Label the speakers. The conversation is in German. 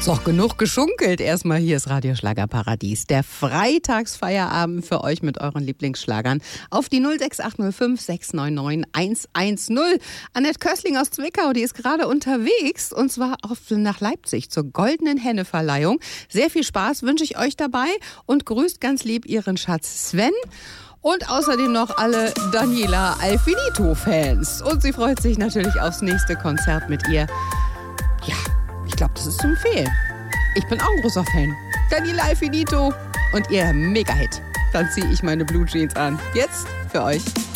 Speaker 1: So, genug geschunkelt. Erstmal hier ist Radio Schlagerparadies. Der Freitagsfeierabend für euch mit euren Lieblingsschlagern auf die 06805 699 110. Annette Kössling aus Zwickau, die ist gerade unterwegs und zwar nach Leipzig zur Goldenen Henne-Verleihung. Sehr viel Spaß wünsche ich euch dabei und grüßt ganz lieb ihren Schatz Sven. Und außerdem noch alle Daniela Alfinito-Fans. Und sie freut sich natürlich aufs nächste Konzert mit ihr. Ja, ich glaube, das ist zu empfehlen. Ich bin auch ein großer Fan. Daniela Alfinito und ihr Mega-Hit. Dann ziehe ich meine Blue Jeans an. Jetzt für euch.